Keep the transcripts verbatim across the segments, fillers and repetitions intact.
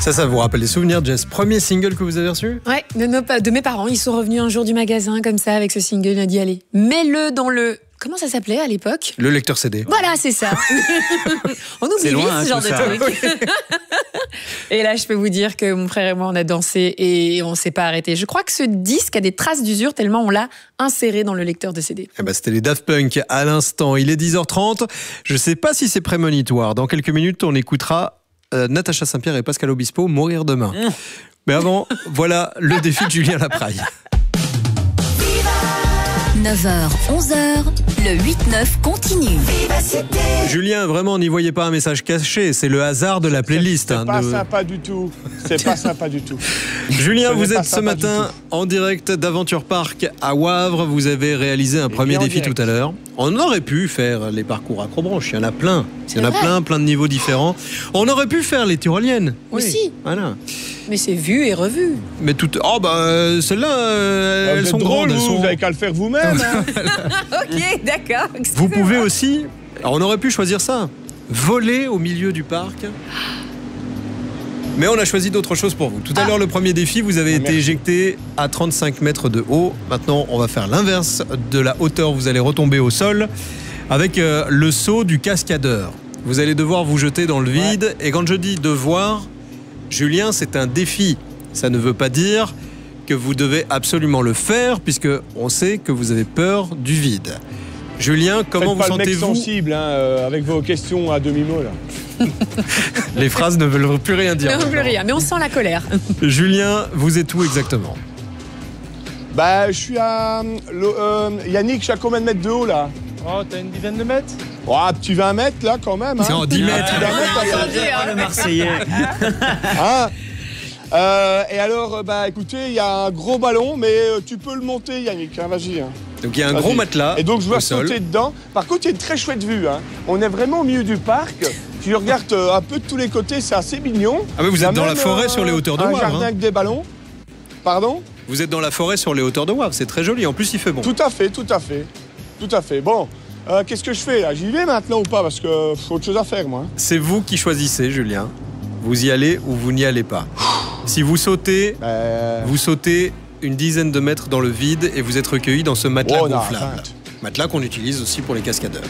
Ça, ça vous rappelle des souvenirs, Jess? Premier single que vous avez reçu? Ouais, de, nos, de mes parents. Ils sont revenus un jour du magasin comme ça avec ce single. Ils ont dit allez, mets-le dans le... Comment ça s'appelait à l'époque? Le lecteur C D. Voilà, c'est ça. On oublie loin, vite hein, ce genre tout de ça. truc. Et là, je peux vous dire que mon frère et moi, on a dansé et on ne s'est pas arrêté. Je crois que ce disque a des traces d'usure tellement on l'a inséré dans le lecteur de C D. Eh ben, c'était les Daft Punk à l'instant. Il est dix heures trente. Je ne sais pas si c'est prémonitoire. Dans quelques minutes, on écoutera euh, Natacha Saint-Pierre et Pascal Obispo mourir demain. Mmh. Mais avant, voilà le défi de Julien Lapraille. neuf heures, onze heures, le huit neuf continue. Julien, vraiment, n'y voyez pas un message caché. C'est le hasard de la playlist. C'est hein, pas de... sympa du tout. C'est pas sympa du tout. Julien, Ce vous n'est pas êtes ce sympa matin en direct d'Aventure Park à Wavre. Vous avez réalisé un Et premier bien en défi direct. tout à l'heure. On aurait pu faire les parcours acrobranche. Il y en a plein. Il y en a plein, plein de niveaux différents. On aurait pu faire les tyroliennes. Aussi. Voilà. Mais c'est vu et revu. Mais tout. Oh, bah, euh, celles-là, euh, Vous elles êtes sont drôle, grandes. Elles vous, sont... vous avez qu'à le faire vous-même. Hein. Ok, d'accord. Vous pouvez aussi. Alors, on aurait pu choisir ça. Voler au milieu du parc. Mais on a choisi d'autres choses pour vous. Tout à Ah. l'heure, le premier défi, vous avez été Merci. éjecté à trente-cinq mètres de haut. Maintenant, on va faire l'inverse de la hauteur. Vous allez retomber au sol avec euh, le saut du cascadeur. Vous allez devoir vous jeter dans le vide. Et quand je dis devoir, Julien, c'est un défi. Ça ne veut pas dire que vous devez absolument le faire, puisque on sait que vous avez peur du vide. Julien, comment Faites vous pas le mec sentez-vous? sensible, hein, euh, avec vos questions à demi-mot là. Les phrases ne veulent plus rien dire. Non, plus rien, mais on sent la colère. Julien, vous êtes où exactement? Bah, je suis à le- euh, Yannick, je suis à combien de mètres de haut là? Oh, t'as une dizaine de mètres? Oh, un petit vingt mètres là quand même. Hein. C'est en dix mètres. Un petit vingt mètres, là, Oh, le Marseillais. hein. Euh, et alors, euh, bah écoutez, il y a un gros ballon, mais euh, tu peux le monter, Yannick. Hein, vas-y. Hein. Donc il y a un Vas-y. gros matelas Et donc je dois au sol. sauter dedans. Par contre, il y a une très chouette vue. Hein. On est vraiment au milieu du parc. Tu regardes euh, un peu de tous les côtés, c'est assez mignon. Ah mais vous Il y a êtes dans la même, forêt euh, sur les hauteurs de un Wavre. jardin hein. avec des ballons. Pardon? Vous êtes dans la forêt sur les hauteurs de Wavre. C'est très joli. En plus, il fait bon. Tout à fait, tout à fait. Tout à fait. Bon, euh, qu'est-ce que je fais là? J'y vais maintenant ou pas? Parce que faut autre chose à faire, moi. hein. C'est vous qui choisissez, Julien. Vous y allez ou vous n'y allez pas. Si vous sautez, Euh... vous sautez une dizaine de mètres dans le vide et vous êtes recueilli dans ce matelas Oh, non, gonflable. arrête. Matelas qu'on utilise aussi pour les cascadeurs.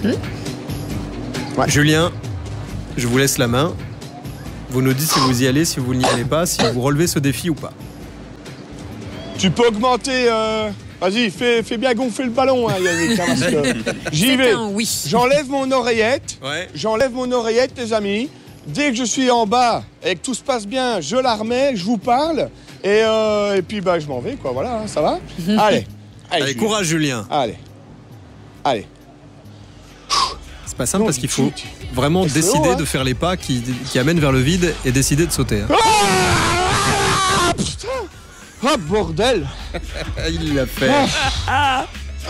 Ouais. Julien, je vous laisse la main. Vous nous dites si vous y allez, si vous n'y allez pas, si vous relevez ce défi ou pas. Tu peux augmenter. Euh... Vas-y, fais, fais bien gonfler le ballon, hein, Yannick. hein, parce que j'y C'est vais. un oui. J'enlève mon oreillette. Ouais. J'enlève mon oreillette, les amis. Dès que je suis en bas et que tout se passe bien, je la remets, je vous parle. Et, euh, et puis, bah, je m'en vais, quoi. Voilà, hein, ça va? Allez. Allez, Julien. courage, Julien. Allez. Allez. C'est pas simple Non, parce qu'il faut tu- vraiment C'est décider haut, hein. de faire les pas qui, qui amènent vers le vide et décider de sauter. hein. Ah, putain! Ah, bordel! Il l'a fait. Ah.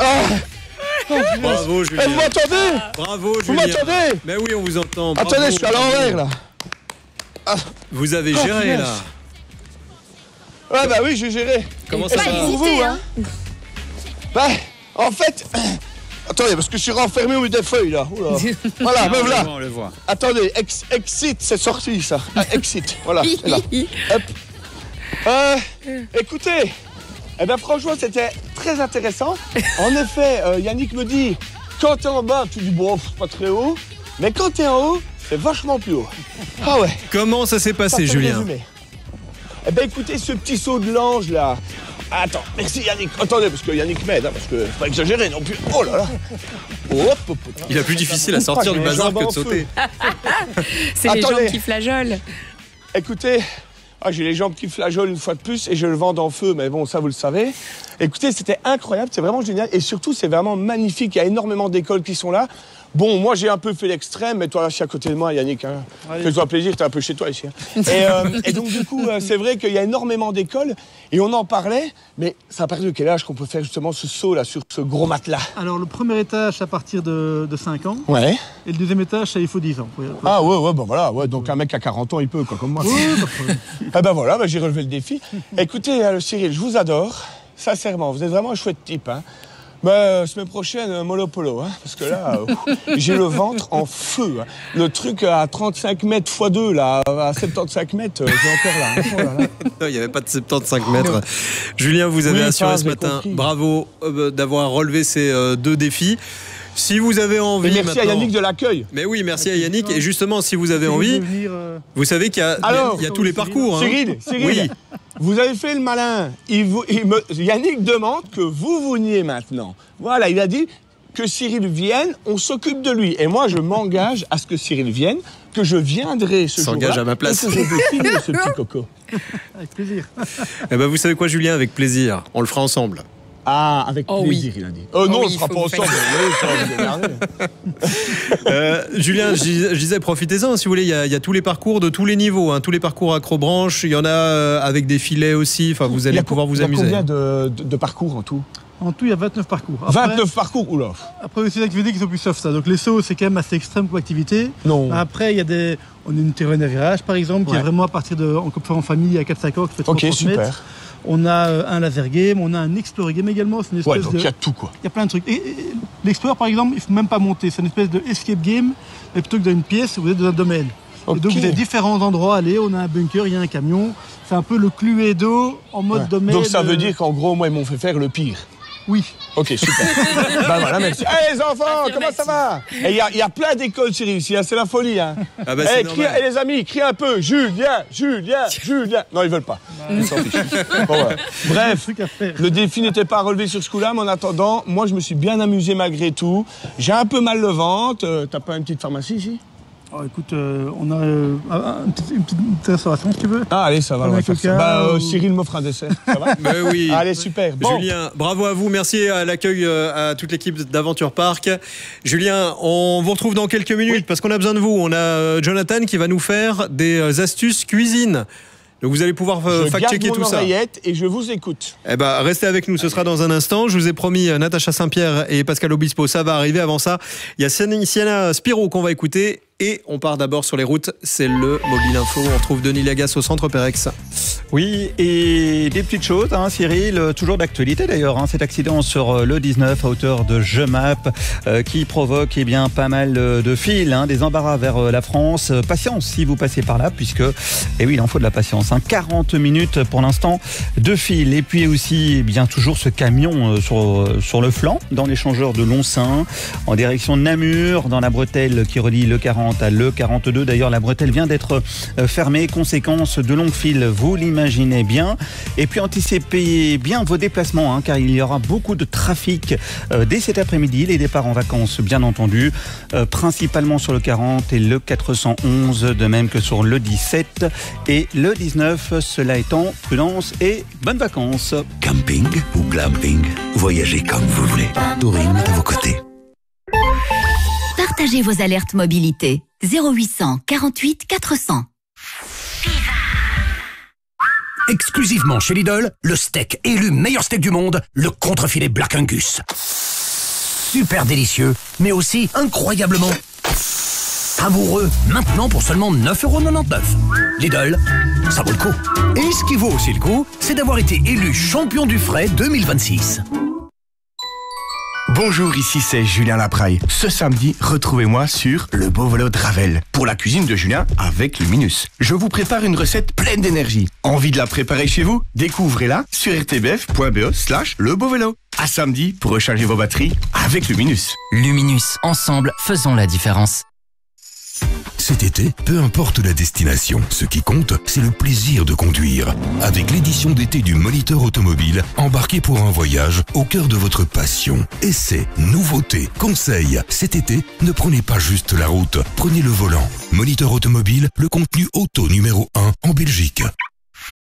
Bravo, Eh, Julien. vous m'entendez? Bravo, Vous Julien. m'entendez? Mais oui, on vous entend. Bravo. Attendez, je suis à l'envers, là. Vous avez Oh, géré, punaise. là. Ouais, bah oui, j'ai géré. Comment Et ça c'est va pour vous, hein? Bah, en fait... Attendez, parce que je suis renfermé au milieu des feuilles, là. Oula. Voilà, me On le voilà. voit, on le voit. Attendez, ex- exit, c'est sorti, ça. Ah, exit, voilà, c'est là. Hop. Euh, écoutez, eh ben franchement, c'était très intéressant. En effet, euh, Yannick me dit, quand t'es en bas, tu dis, bon, pff, pas très haut. Mais quand t'es en haut, c'est vachement plus haut. Ah ouais. Comment ça s'est passé, Parfait Julien? résumé. Eh ben écoutez, ce petit saut de l'ange, là. Attends, merci Yannick. Attendez, parce que Yannick m'aide, hein, parce que faut pas exagérer non plus. Oh là là. Hop, hop, hop. Il a plus difficile à sortir Ah, du j'ai les bazar jambes que de en feu. sauter. C'est les Attendez. gens qui flageolent. Écoutez, ah, j'ai les jambes qui flageolent une fois de plus et je le vends en feu, mais bon, ça vous le savez. Écoutez, c'était incroyable, c'est vraiment génial et surtout c'est vraiment magnifique. Il y a énormément d'écoles qui sont là. Bon, moi j'ai un peu fait l'extrême, mais toi là, je suis à côté de moi, Yannick. Hein. Fais-toi plaisir, t'es un peu chez toi ici. hein. Et, euh, et donc du coup, euh, c'est vrai qu'il y a énormément d'écoles et on en parlait, mais c'est à partir de quel âge qu'on peut faire justement ce saut là sur ce gros matelas? Alors, le premier étage, c'est à partir de, de cinq ans. Ouais. Et le deuxième étage, ça, il faut dix ans. Oui, Ah ouais, ouais, ben voilà, ouais, donc un mec à quarante ans, il peut, quoi, comme moi. Ah ben voilà, ben j'ai relevé le défi. Écoutez, euh, Cyril, je vous adore, sincèrement, vous êtes vraiment un chouette type. Hein. Bah, semaine prochaine, euh, mollo polo, hein, parce que là, euh, j'ai le ventre en feu. Hein. Le truc à trente-cinq mètres fois deux, là, à soixante-quinze mètres, euh, j'ai encore là. Hein. Oh là là. Non, il n'y avait pas de soixante-quinze mètres. Non. Julien, vous avez oui, assuré ça, ce matin. compris. Bravo euh, d'avoir relevé ces euh, deux défis. Si vous avez envie. Et merci maintenant... à Yannick de l'accueil. Mais oui, merci à Yannick. Et justement, si vous avez envie, venir, euh... vous savez qu'il y a, Alors, il y a tous les parcours. Hein. Cyril, Cyril, oui. Vous avez fait le malin. Il vous, il me, Yannick demande que vous veniez maintenant. Voilà, il a dit que Cyril vienne, on s'occupe de lui. Et moi, je m'engage à ce que Cyril vienne, que je viendrai ce jour-là. S'engage à ma place. Et que je vais filmer ce petit coco. Avec plaisir. Eh ben, vous savez quoi, Julien, avec plaisir. On le fera ensemble. Ah, avec oh plaisir, oui. il a dit. Oh non, oh on oui, ne sera faut pas vous ensemble. Oui, ça va vous démerder. euh, Julien, je, je disais, profitez-en, si vous voulez, il y, a, il y a tous les parcours de tous les niveaux, hein, tous les parcours accrobranche, il y en a euh, avec des filets aussi, enfin, vous allez a, pouvoir vous il y a amuser. Combien de, de, de parcours en tout? En tout, il y a vingt-neuf parcours. Après, vingt-neuf parcours, oula. Après, aussi des activités qui sont plus soft, ça. Donc, les sauts, c'est quand même assez extrême comme activité. Non. Après, il y a des. On a une terrain à virage, par exemple, qui Ouais. est vraiment à partir de. On peut faire en famille à quatre cinq ans, qui fait Ok, trois cents mètres. super. On a euh, un laser game, on a un explore game également. C'est une espèce Ouais, donc de. il y a tout, quoi. Il y a plein de trucs. Et, et, l'explore, par exemple, il ne faut même pas monter. C'est une espèce de escape game, mais plutôt que dans une pièce, vous êtes dans un domaine. Ok. Et donc, vous avez différents endroits à aller. On a un bunker, il y a un camion. C'est un peu le Cluedo en mode Ouais. domaine. Donc ça veut euh, dire qu'en gros, moi, ils m'ont fait faire le pire. Oui. Ok, super. Ben voilà, merci. Hey, les enfants, comment Affirmatif. ça va? Et il y, a- il y a plein d'écoles, Cyril, ici, hein, c'est la folie. Hein. Ah bah, c'est Eh, crie- normal. eh, les amis, criez un peu. Julien, Julien, Julien. Non, ils veulent pas. Ils s'en fichent. Bon, voilà. Bref, Truc à faire. le défi n'était pas relevé sur ce coup-là, mais en attendant, moi, je me suis bien amusé malgré tout. J'ai un peu mal le ventre. Euh, T'as pas une petite pharmacie ici? Oh, écoute, euh, on a euh, un- une, petite, une petite- une petite restauration si tu veux. Ah, allez, ça va, on va Avec faire le ça. cas, Bah, euh, ou- Cyril m'offre un dessert. Ça va? Ben oui. Allez, super. Bon. Julien, bravo à vous, merci à l'accueil euh, à toute l'équipe d'Aventure Park. Julien, on vous retrouve dans quelques minutes Oui. parce qu'on a besoin de vous. On a euh, Jonathan qui va nous faire des euh, astuces cuisine. Donc vous allez pouvoir euh, Je garde fact-checker mon tout ça. oreillette et je vous écoute. Eh ben, restez avec nous, ce sera dans un instant. Je vous ai promis euh, Natacha Saint-Pierre et Pascal Obispo, ça va arriver. Avant ça, il y a Sienna Sienna Spiro qu'on va écouter. Et on part d'abord sur les routes, c'est le Mobile Info. On retrouve Denis Lagas au centre Pérex. Oui, et des petites choses, hein, Cyril, euh, toujours d'actualité d'ailleurs, hein, cet accident sur euh, le dix-neuf à hauteur de Jemap euh, qui provoque eh bien, pas mal euh, de fils, hein, des embarras vers euh, la France. Euh, patience si vous passez par là, puisque, eh oui, il en faut de la patience. Hein, quarante minutes pour l'instant de fil. Et puis aussi, eh bien, toujours ce camion euh, sur, euh, sur le flanc, dans l'échangeur de Loncin, en direction de Namur, dans la bretelle qui relie le quarante à le quarante-deux. D'ailleurs, la bretelle vient d'être euh, fermée, conséquence de longues files, vous l'imaginez bien. Et puis anticipez bien vos déplacements, hein, car il y aura beaucoup de trafic euh, dès cet après-midi, les départs en vacances bien entendu, euh, principalement sur le quarante et le quatre cent onze, de même que sur le dix-sept et le dix-neuf. Cela étant, prudence et bonnes vacances. Camping ou glamping, voyagez comme vous voulez. Touring est à vos côtés. Partagez vos alertes mobilité. zéro huit cent quarante-huit quatre cents. Exclusivement chez Lidl, le steak élu meilleur steak du monde, le contrefilet Black Angus. Super délicieux, mais aussi incroyablement savoureux. Maintenant pour seulement neuf euros quatre-vingt-dix-neuf. Lidl, ça vaut le coup. Et ce qui vaut aussi le coup, c'est d'avoir été élu champion du frais deux mille vingt-six. Bonjour, ici c'est Julien Lapraille. Ce samedi, retrouvez-moi sur Le Beau Vélo de Ravel pour la cuisine de Julien avec Luminus. Je vous prépare une recette pleine d'énergie. Envie de la préparer chez vous? Découvrez-la sur r t b f point b e slash le beau vélo. À samedi pour recharger vos batteries avec Luminus. Luminus, ensemble, faisons la différence. Cet été, peu importe la destination, ce qui compte, c'est le plaisir de conduire. Avec l'édition d'été du Moniteur Automobile, embarquez pour un voyage au cœur de votre passion. Essais, nouveautés, conseils. Cet été, ne prenez pas juste la route, prenez le volant. Moniteur Automobile, le contenu auto numéro un en Belgique.